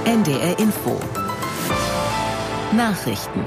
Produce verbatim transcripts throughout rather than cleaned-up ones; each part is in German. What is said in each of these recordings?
N D R Info. Nachrichten.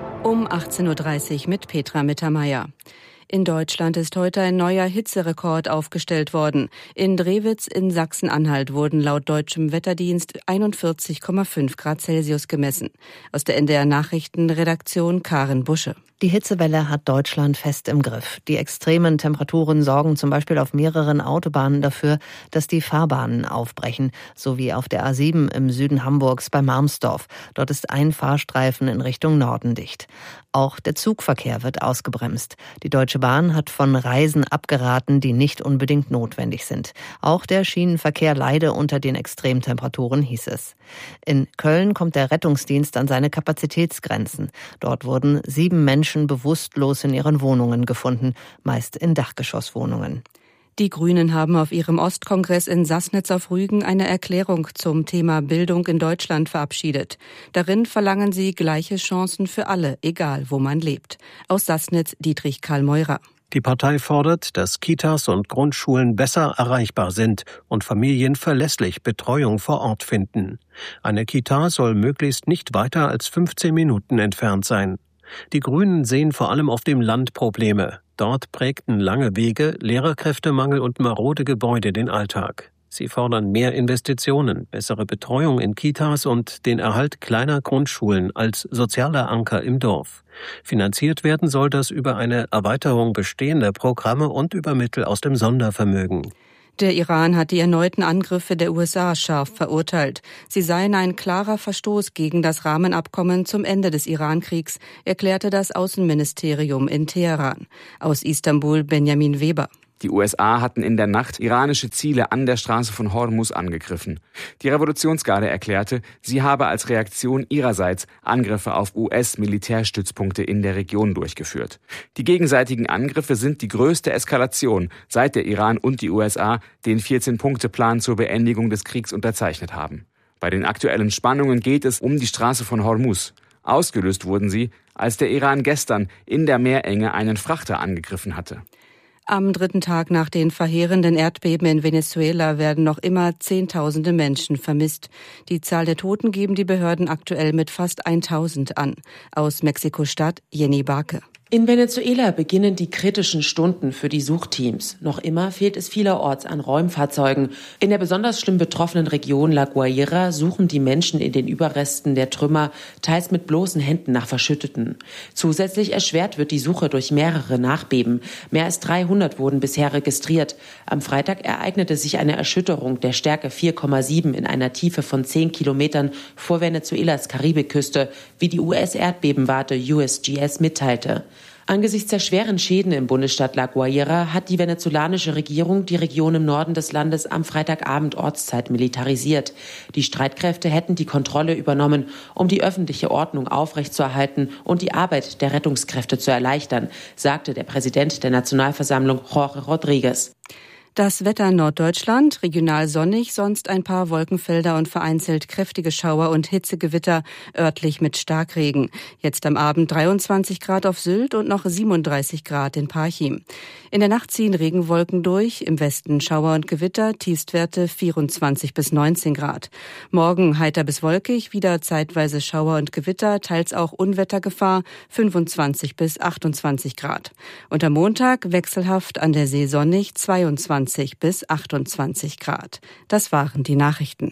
Um achtzehn Uhr dreißig mit Petra Mittermeier. In Deutschland ist heute ein neuer Hitzerekord aufgestellt worden. In Drewitz in Sachsen-Anhalt wurden laut deutschem Wetterdienst einundvierzig Komma fünf Grad Celsius gemessen. Aus der N D R-Nachrichtenredaktion Karin Busche. Die Hitzewelle hat Deutschland fest im Griff. Die extremen Temperaturen sorgen zum Beispiel auf mehreren Autobahnen dafür, dass die Fahrbahnen aufbrechen, so wie auf der A sieben im Süden Hamburgs bei Marmsdorf. Dort ist ein Fahrstreifen in Richtung Norden dicht. Auch der Zugverkehr wird ausgebremst. Die Deutsche Bahn hat von Reisen abgeraten, die nicht unbedingt notwendig sind. Auch der Schienenverkehr leide unter den Extremtemperaturen, hieß es. In Köln kommt der Rettungsdienst an seine Kapazitätsgrenzen. Dort wurden sieben Menschen bewusstlos in ihren Wohnungen gefunden, meist in Dachgeschosswohnungen. Die Grünen haben auf ihrem Ostkongress in Sassnitz auf Rügen eine Erklärung zum Thema Bildung in Deutschland verabschiedet. Darin verlangen sie gleiche Chancen für alle, egal wo man lebt. Aus Sassnitz Dietrich Karl Meurer. Die Partei fordert, dass Kitas und Grundschulen besser erreichbar sind und Familien verlässlich Betreuung vor Ort finden. Eine Kita soll möglichst nicht weiter als fünfzehn Minuten entfernt sein. Die Grünen sehen vor allem auf dem Land Probleme. Dort prägten lange Wege, Lehrerkräftemangel und marode Gebäude den Alltag. Sie fordern mehr Investitionen, bessere Betreuung in Kitas und den Erhalt kleiner Grundschulen als sozialer Anker im Dorf. Finanziert werden soll das über eine Erweiterung bestehender Programme und über Mittel aus dem Sondervermögen. Der Iran hat die erneuten Angriffe der U S A scharf verurteilt. Sie seien ein klarer Verstoß gegen das Rahmenabkommen zum Ende des Irankriegs, erklärte das Außenministerium in Teheran. Aus Istanbul Benjamin Weber. Die U S A hatten in der Nacht iranische Ziele an der Straße von Hormuz angegriffen. Die Revolutionsgarde erklärte, sie habe als Reaktion ihrerseits Angriffe auf U S-Militärstützpunkte in der Region durchgeführt. Die gegenseitigen Angriffe sind die größte Eskalation, seit der Iran und die U S A den vierzehn-Punkte-Plan zur Beendigung des Kriegs unterzeichnet haben. Bei den aktuellen Spannungen geht es um die Straße von Hormuz. Ausgelöst wurden sie, als der Iran gestern in der Meerenge einen Frachter angegriffen hatte. Am dritten Tag nach den verheerenden Erdbeben in Venezuela werden noch immer Zehntausende Menschen vermisst. Die Zahl der Toten geben die Behörden aktuell mit fast eintausend an. Aus Mexiko-Stadt Jenny Barke. In Venezuela beginnen die kritischen Stunden für die Suchteams. Noch immer fehlt es vielerorts an Räumfahrzeugen. In der besonders schlimm betroffenen Region La Guaira suchen die Menschen in den Überresten der Trümmer, teils mit bloßen Händen nach Verschütteten. Zusätzlich erschwert wird die Suche durch mehrere Nachbeben. Mehr als dreihundert wurden bisher registriert. Am Freitag ereignete sich eine Erschütterung der Stärke vier Komma sieben in einer Tiefe von zehn Kilometern vor Venezuelas Karibikküste, wie die U S-Erdbebenwarte U S G S mitteilte. Angesichts der schweren Schäden im Bundesstaat La Guaira hat die venezolanische Regierung die Region im Norden des Landes am Freitagabend Ortszeit militarisiert. Die Streitkräfte hätten die Kontrolle übernommen, um die öffentliche Ordnung aufrechtzuerhalten und die Arbeit der Rettungskräfte zu erleichtern, sagte der Präsident der Nationalversammlung Jorge Rodriguez. Das Wetter in Norddeutschland, regional sonnig, sonst ein paar Wolkenfelder und vereinzelt kräftige Schauer und Hitzegewitter, örtlich mit Starkregen. Jetzt am Abend dreiundzwanzig Grad auf Sylt und noch siebenunddreißig Grad in Parchim. In der Nacht ziehen Regenwolken durch, im Westen Schauer und Gewitter, Tiefstwerte vierundzwanzig bis neunzehn Grad. Morgen heiter bis wolkig, wieder zeitweise Schauer und Gewitter, teils auch Unwettergefahr, fünfundzwanzig bis achtundzwanzig Grad. Und am Montag wechselhaft an der See sonnig, zweiundzwanzig bis achtundzwanzig Grad. Das waren die Nachrichten.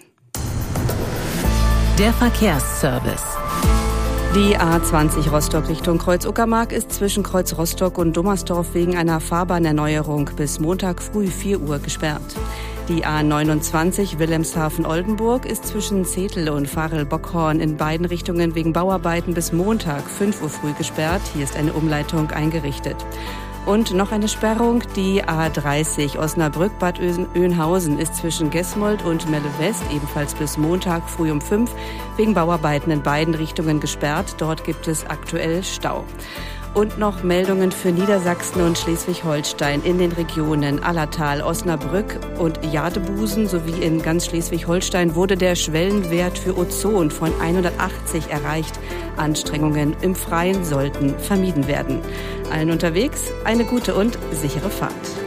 Der Verkehrsservice. Die A zwanzig Rostock Richtung Kreuz-Uckermark ist zwischen Kreuz Rostock und Dommersdorf wegen einer Fahrbahnerneuerung bis Montag früh vier Uhr gesperrt. Die A neunundzwanzig Wilhelmshaven-Oldenburg ist zwischen Zetel und Varel-Bockhorn in beiden Richtungen wegen Bauarbeiten bis Montag fünf Uhr früh gesperrt. Hier ist eine Umleitung eingerichtet. Und noch eine Sperrung, die A dreißig Osnabrück-Bad Oeynhausen ist zwischen Gesmold und Melle West ebenfalls bis Montag früh um fünf wegen Bauarbeiten in beiden Richtungen gesperrt. Dort gibt es aktuell Stau. Und noch Meldungen für Niedersachsen und Schleswig-Holstein in den Regionen Allertal, Osnabrück und Jadebusen sowie in ganz Schleswig-Holstein wurde der Schwellenwert für Ozon von hundertachtzig erreicht. Anstrengungen im Freien sollten vermieden werden. Allen unterwegs eine gute und sichere Fahrt.